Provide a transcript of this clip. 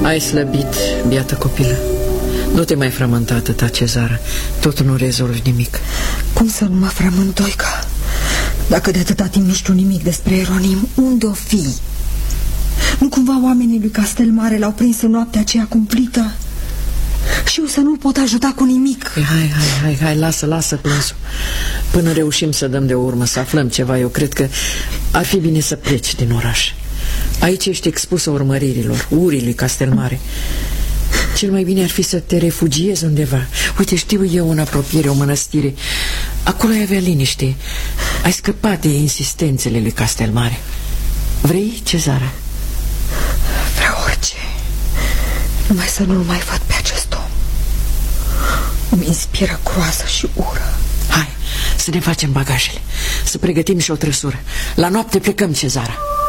Ai slăbit, biată copilă. Nu te mai frământa atâta, Cezara. Tot nu rezolvi nimic. Cum să nu mă frământ, Doica? Dacă de atâta timp nu știu nimic despre Ieronim, unde o fi? Nu cumva oamenii lui Castelmare l-au prins în noaptea aceea cumplită? Și eu să nu-l pot ajuta cu nimic. Hai, lasă plânsul. Până reușim să dăm de urmă, să aflăm ceva, eu cred că ar fi bine să pleci din oraș. Aici ești expusă urmăririlor, urii lui Castelmare. Cel mai bine ar fi să te refugiezi undeva. Uite, știu eu în apropiere o mănăstire. Acolo ai avea liniște. Ai scăpat de insistențele lui Castelmare. Vrei, Cezara? Vreau orice. Numai să nu-l mai văd pe acest om. Îmi inspiră groază și ură. Hai, să ne facem bagajele, să pregătim și o trăsură. La noapte plecăm, Cezara.